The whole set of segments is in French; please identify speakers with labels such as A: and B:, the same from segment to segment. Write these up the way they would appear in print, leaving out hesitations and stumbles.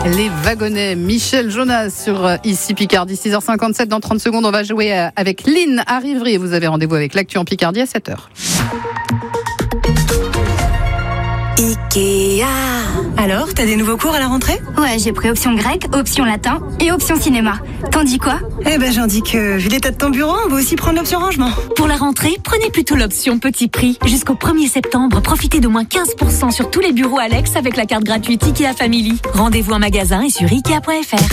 A: Les wagonnets, Michel Jonas sur Ici Picardie, 6h57. Dans 30 secondes, on va jouer avec Lynn à Rivry. Vous avez rendez-vous avec l'actu en Picardie à 7h.
B: Ikea.
C: Alors, t'as des nouveaux cours à la rentrée ?
B: Ouais, j'ai pris option grec, option latin et option cinéma. T'en dis quoi ?
C: Eh ben, j'en dis que, vu l'état de ton bureau, on va aussi prendre l'option rangement.
D: Pour la rentrée, prenez plutôt l'option petit prix. Jusqu'au 1er septembre, profitez de moins 15% sur tous les bureaux Alex avec la carte gratuite Ikea Family. Rendez-vous en magasin et sur Ikea.fr.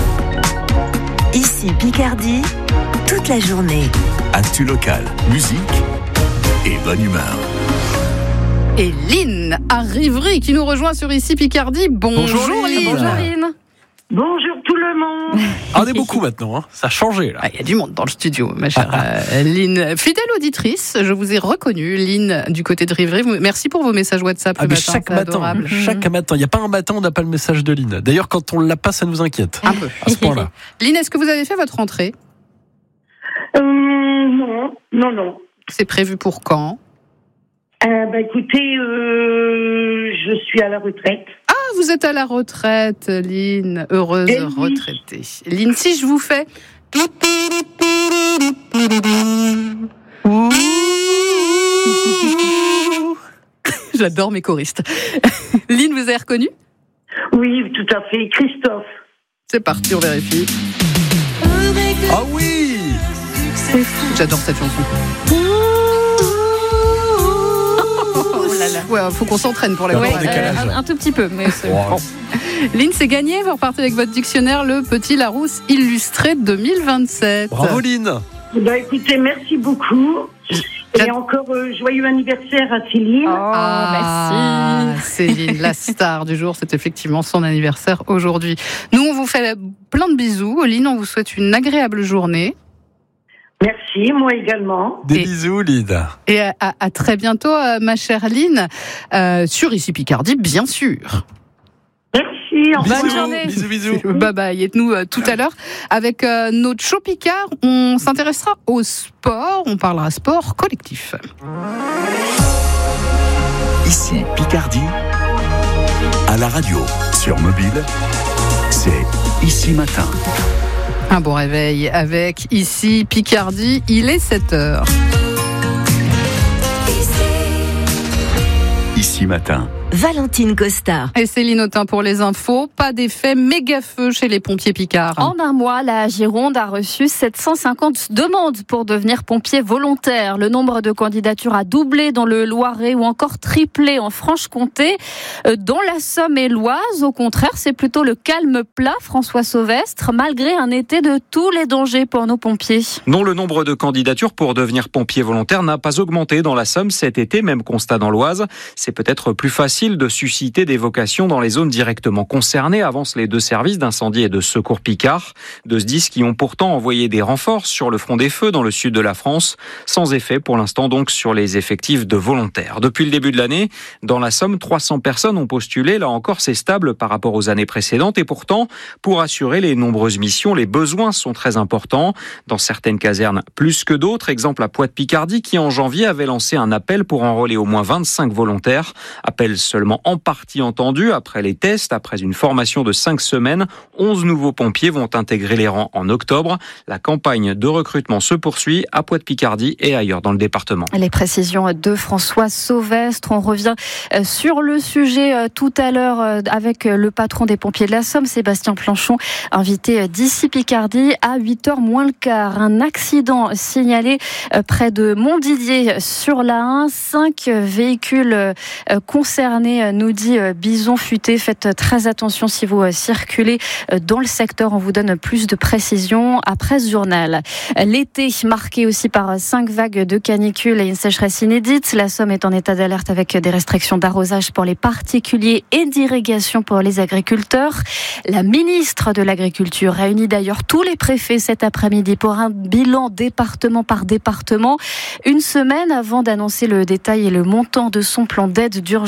E: Ici Picardie, toute la journée.
F: Actu locale, musique et bonne humeur.
A: Et Lynn à Rivry qui nous rejoint sur Ici Picardie. Bonjour Lynn.
G: Bonjour Lynn. Bonjour tout le monde.
H: On est beaucoup maintenant, hein. Ça a changé là.
A: Il y a du monde dans le studio, ma chère Lynn. Fidèle auditrice, je vous ai reconnue, Lynn, du côté de Rivry. Merci pour vos messages WhatsApp le matin,
H: chaque matin, il n'y a pas un matin où on n'a pas le message de Lynn. D'ailleurs, quand on ne l'a pas, ça nous inquiète.
A: Un peu.
H: À ce point-là.
A: Lynn, est-ce que vous avez fait votre rentrée ?
G: Non.
A: C'est prévu pour quand ?
G: Écoutez, je suis à la retraite.
A: Ah, vous êtes à la retraite, Lynn. Heureuse retraitée. Lynn, si je vous fais... J'adore mes choristes. Lynn, vous avez reconnu ?
G: Oui, tout à fait. Christophe.
A: C'est parti, on vérifie.
H: Ah oui !
A: J'adore cette chanson. Ouais, faut qu'on s'entraîne pour la voir.
I: Un tout petit peu, mais c'est bon.
A: Lynn, c'est gagné. Vous repartez avec votre dictionnaire, le Petit Larousse illustré 2027.
H: Bravo Lynn.
G: Écoutez, merci beaucoup. Et encore joyeux anniversaire à Céline.
A: Merci. Céline, la star du jour, c'est effectivement son anniversaire aujourd'hui. Nous, on vous fait plein de bisous. Lynn, on vous souhaite une agréable journée.
G: Merci, moi également.
H: Des bisous, Lynn.
A: Et à très bientôt, ma chère Lynn, sur Ici Picardie, bien sûr.
G: Merci,
A: bonne journée.
H: Bisous.
A: Bye bye. Et nous, tout à l'heure, avec notre show Picard, on s'intéressera au sport. On parlera sport collectif.
F: Ici Picardie, à la radio, sur mobile, c'est Ici Matin.
A: Un bon réveil avec Ici Picardie, il est 7h.
F: Ici Matin.
E: Valentine Costa.
A: Et Céline Autain pour les infos. Pas d'effet méga feu chez les pompiers picards.
I: En un mois, la Gironde a reçu 750 demandes pour devenir pompier volontaire. Le nombre de candidatures a doublé dans le Loiret ou encore triplé en Franche-Comté. Dans la Somme et l'Oise, au contraire, c'est plutôt le calme plat, François Sauvestre, malgré un été de tous les dangers pour nos pompiers.
J: Non, le nombre de candidatures pour devenir pompier volontaire n'a pas augmenté dans la Somme cet été, même constat dans l'Oise. C'est peut-être plus facile de susciter des vocations dans les zones directement concernées, avancent les deux services d'incendie et de secours Picard, de SDIS qui ont pourtant envoyé des renforts sur le front des feux dans le sud de la France, sans effet pour l'instant donc sur les effectifs de volontaires. Depuis le début de l'année, dans la Somme, 300 personnes ont postulé, là encore c'est stable par rapport aux années précédentes et pourtant, pour assurer les nombreuses missions, les besoins sont très importants. Dans certaines casernes, plus que d'autres, exemple à Poix-de-Picardie qui en janvier avait lancé un appel pour enrôler au moins 25 volontaires, appel seulement en partie entendu. Après les tests, après une formation de 5 semaines, 11 nouveaux pompiers vont intégrer les rangs en octobre. La campagne de recrutement se poursuit à Poix-de-Picardie et ailleurs dans le département.
I: Les précisions de François Sauvestre. On revient sur le sujet tout à l'heure avec le patron des pompiers de la Somme, Sébastien Planchon, invité d'Ici Picardie à 8h moins le quart. Un accident signalé près de Montdidier sur la 1. 5 véhicules concernés, nous dit Bison Futé. Faites très attention si vous circulez dans le secteur. On vous donne plus de précisions après ce journal. L'été marqué aussi par 5 vagues de canicule et une sécheresse inédite. La Somme est en état d'alerte avec des restrictions d'arrosage pour les particuliers et d'irrigation pour les agriculteurs. La ministre de l'Agriculture réunit d'ailleurs tous les préfets cet après-midi pour un bilan département par département. Une semaine avant d'annoncer le détail et le montant de son plan d'aide d'urgence à la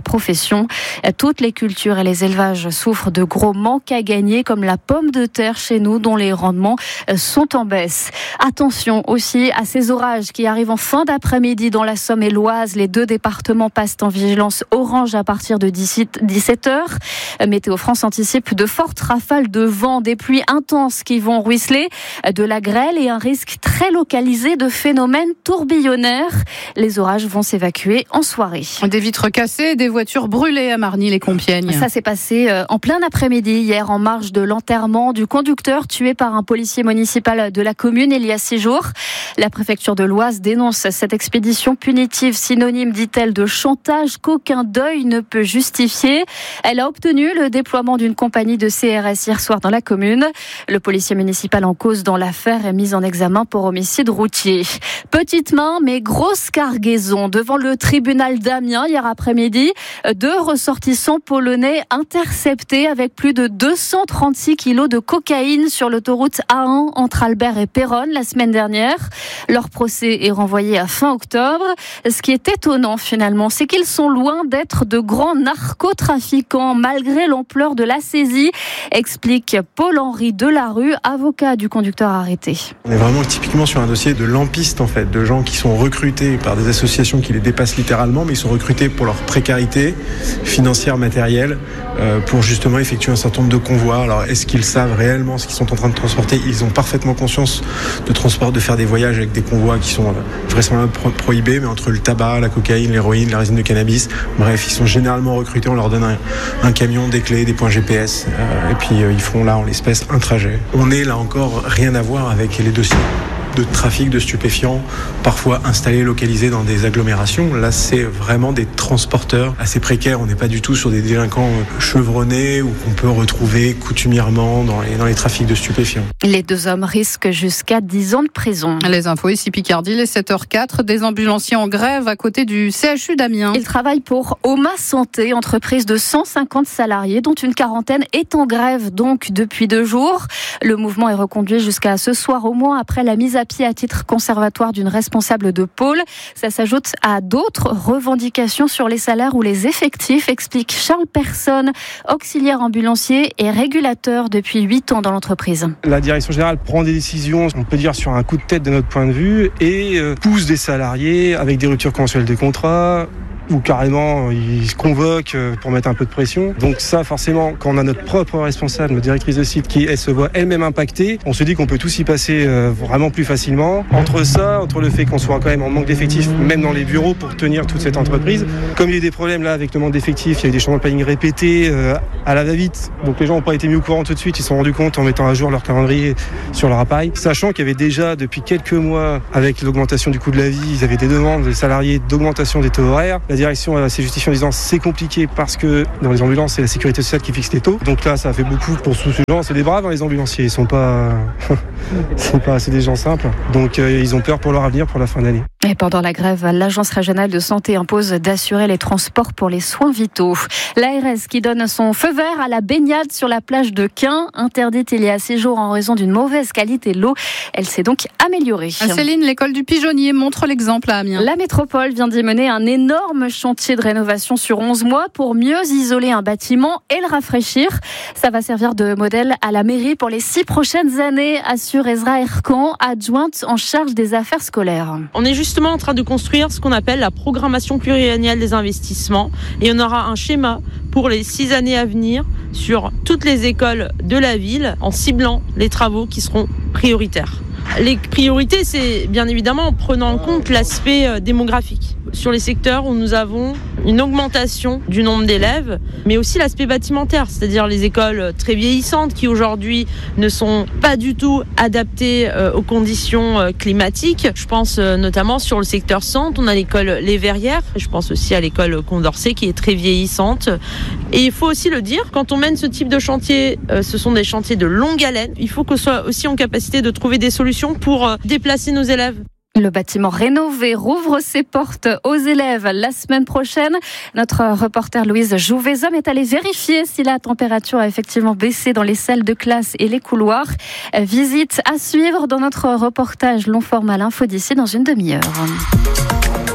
I: profession. Toutes les cultures et les élevages souffrent de gros manques à gagner, comme la pomme de terre chez nous, dont les rendements sont en baisse. Attention aussi à ces orages qui arrivent en fin d'après-midi dans la Somme et l'Oise. Les 2 départements passent en vigilance orange à partir de 17h. Météo France anticipe de fortes rafales de vent, des pluies intenses qui vont ruisseler, de la grêle et un risque très localisé de phénomènes tourbillonnaires. Les orages vont s'évacuer en soirée.
A: Des vitres cassées, des voitures brûlées à Marny-les-Compiègnes.
I: Ça s'est passé en plein après-midi hier en marge de l'enterrement du conducteur tué par un policier municipal de la commune il y a 6 jours. La préfecture de l'Oise dénonce cette expédition punitive, synonyme, dit-elle, de chantage qu'aucun deuil ne peut justifier. Elle a obtenu le déploiement d'une compagnie de CRS hier soir dans la commune. Le policier municipal en cause dans l'affaire est mis en examen pour homicide routier. Petite main mais grosse cargaison devant le tribunal d'Amiens hier après-midi. 2 ressortissants polonais interceptés avec plus de 236 kilos de cocaïne sur l'autoroute A1 entre Albert et Péronne la semaine dernière. Leur procès est renvoyé à fin octobre. Ce qui est étonnant finalement, c'est qu'ils sont loin d'être de grands narcotrafiquants malgré l'ampleur de la saisie, explique Paul-Henri Delarue, avocat du conducteur arrêté.
K: On est vraiment typiquement sur un dossier de lampistes en fait, de gens qui sont recrutés par des associations qui les dépassent littéralement, mais ils sont recrutés pour leur précarité financière, matérielle, pour justement effectuer un certain nombre de convois. Alors est-ce qu'ils savent réellement ce qu'ils sont en train de transporter ? Ils ont parfaitement conscience de faire des voyages avec des convois qui sont vraisemblablement prohibés, mais entre le tabac, la cocaïne, l'héroïne, la résine de cannabis, bref, ils sont généralement recrutés, on leur donne un camion, des clés, des points GPS, et puis ils font là en l'espèce un trajet. On est là encore rien à voir avec les dossiers de trafic de stupéfiants, parfois installés, localisés dans des agglomérations. Là, c'est vraiment des transporteurs assez précaires. On n'est pas du tout sur des délinquants chevronnés ou qu'on peut retrouver coutumièrement dans les trafics de stupéfiants.
I: Les 2 hommes risquent jusqu'à 10 ans de prison.
A: Les infos ici Picardie, les 7h04, des ambulanciers en grève à côté du CHU d'Amiens.
I: Ils travaillent pour Oma Santé, entreprise de 150 salariés, dont une quarantaine est en grève donc depuis 2 jours. Le mouvement est reconduit jusqu'à ce soir au moins après la mise à pied à titre conservatoire d'une responsable de pôle. Ça s'ajoute à d'autres revendications sur les salaires ou les effectifs, explique Charles Persson, auxiliaire ambulancier et régulateur depuis 8 ans dans l'entreprise.
L: La direction générale prend des décisions, on peut dire sur un coup de tête de notre point de vue, et pousse des salariés avec des ruptures conventionnelles de contrat, ou carrément ils se convoquent pour mettre un peu de pression. Donc ça, forcément, quand on a notre propre responsable, notre directrice de site, qui elle se voit elle-même impactée, on se dit qu'on peut tous y passer vraiment plus facilement. Entre ça, entre le fait qu'on soit quand même en manque d'effectifs, même dans les bureaux, pour tenir toute cette entreprise, comme il y a eu des problèmes là avec le manque d'effectifs, il y a eu des changements de planning répétés à la va-vite, donc les gens n'ont pas été mis au courant tout de suite, ils se sont rendus compte en mettant à jour leur calendrier sur leur appareil, sachant qu'il y avait déjà depuis quelques mois, avec l'augmentation du coût de la vie, ils avaient des demandes des salariés d'augmentation des taux horaires. La direction s'est justifiée en disant c'est compliqué parce que dans les ambulances c'est la sécurité sociale qui fixe les taux. Donc là ça a fait beaucoup pour tous ces gens. C'est des braves les ambulanciers, ils sont pas, c'est des gens simples. Donc ils ont peur pour leur avenir pour la fin d'année.
I: Et pendant la grève, l'Agence régionale de santé impose d'assurer les transports pour les soins vitaux. L'ARS qui donne son feu vert à la baignade sur la plage de Quin, interdite il y a 6 jours en raison d'une mauvaise qualité de l'eau. Elle s'est donc améliorée.
A: Céline, l'école du Pigeonnier montre l'exemple à Amiens.
I: La métropole vient d'y mener un énorme chantier de rénovation sur 11 mois pour mieux isoler un bâtiment et le rafraîchir. Ça va servir de modèle à la mairie pour les 6 prochaines années, assure Ezra Erkan, adjointe en charge des affaires scolaires.
M: On est justement en train de construire ce qu'on appelle la programmation pluriannuelle des investissements et on aura un schéma pour les 6 années à venir sur toutes les écoles de la ville en ciblant les travaux qui seront prioritaires. Les priorités, c'est bien évidemment en prenant en compte l'aspect démographique. Sur les secteurs où nous avons une augmentation du nombre d'élèves, mais aussi l'aspect bâtimentaire, c'est-à-dire les écoles très vieillissantes qui aujourd'hui ne sont pas du tout adaptées aux conditions climatiques. Je pense notamment sur le secteur centre, on a l'école Les Verrières, je pense aussi à l'école Condorcet qui est très vieillissante. Et il faut aussi le dire, quand on mène ce type de chantier, ce sont des chantiers de longue haleine, il faut qu'on soit aussi en capacité de trouver des solutions pour déplacer nos élèves.
I: Le bâtiment rénové rouvre ses portes aux élèves la semaine prochaine. Notre reporter Louise Jouvezhomme est allée vérifier si la température a effectivement baissé dans les salles de classe et les couloirs. Visite à suivre dans notre reportage long format L'Info d'ici dans une demi-heure.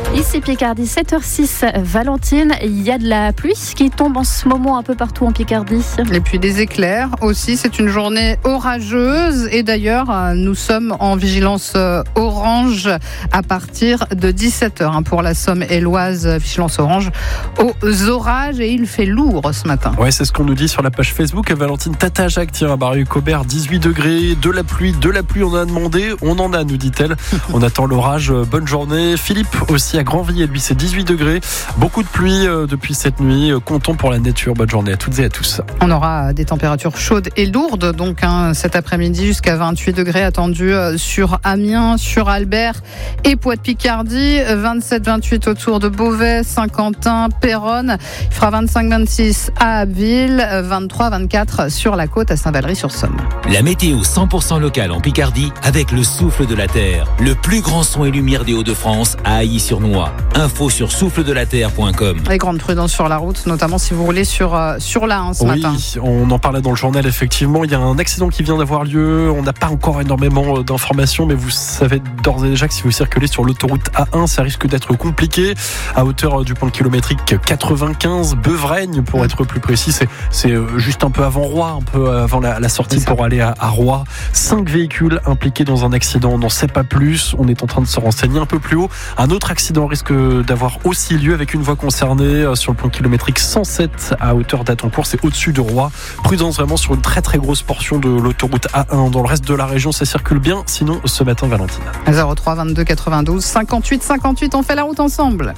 I: Ici Picardie, 7h06, Valentine, il y a de la pluie qui tombe en ce moment un peu partout en Picardie.
A: Et puis des éclairs aussi, c'est une journée orageuse et d'ailleurs nous sommes en vigilance orange à partir de 17h pour la Somme et l'Oise, vigilance orange aux orages et il fait lourd ce matin.
H: Ouais, c'est ce qu'on nous dit sur la page Facebook. Valentine Tatajac, tiens, à Barry-Cobert, 18 degrés, de la pluie on a demandé, on en a, nous dit-elle. On attend l'orage, bonne journée. Philippe aussi à Grandvilliers, lui c'est 18 degrés, beaucoup de pluie depuis cette nuit, comptons pour la nature, bonne journée à toutes et à tous.
A: On aura des températures chaudes et lourdes donc cet après-midi jusqu'à 28 degrés attendus sur Amiens, sur Albert et Poix-de-Picardie, 27-28 autour de Beauvais, Saint-Quentin, Péronne, il fera 25-26 à Abbeville, 23-24 sur la côte à Saint-Valery-sur-Somme.
N: La météo 100% locale en Picardie avec le souffle de la terre, le plus grand son et lumière des Hauts-de-France à Ailly-sur-Noix. Info sur souffledelaterre.com.
A: Et grande prudence sur la route, notamment si vous roulez sur l'A ce matin.
H: Oui, on en parlait dans le journal, effectivement. Il y a un accident qui vient d'avoir lieu. On n'a pas encore énormément d'informations, mais vous savez d'ores et déjà que si vous circulez sur l'autoroute A1, ça risque d'être compliqué. À hauteur du point kilométrique 95, Beuvreigne, pour être plus précis. C'est juste un peu avant Roy, un peu avant la sortie pour aller à Roy. 5 véhicules impliqués dans un accident. On n'en sait pas plus. On est en train de se renseigner un peu plus haut. Un autre accident risque d'avoir aussi lieu avec une voie concernée sur le point kilométrique 107 à hauteur d'Atoncourt, c'est au-dessus de Roy. Prudence vraiment sur une très très grosse portion de l'autoroute A1. Dans le reste de la région, ça circule bien. Sinon, ce matin, Valentine.
A: 03 22 92 58 58, on fait la route ensemble.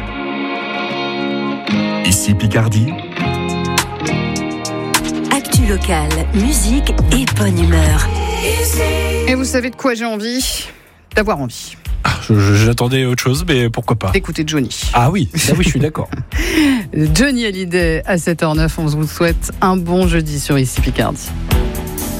F: Ici Picardie.
E: Actu locale, musique et bonne humeur.
A: Et vous savez de quoi j'ai envie ? D'avoir envie.
H: J'attendais autre chose, mais pourquoi pas.
A: D'écouter Johnny.
H: Ah oui, je suis d'accord.
A: Johnny Hallyday à 7h09, on vous souhaite un bon jeudi sur Ici Picardie.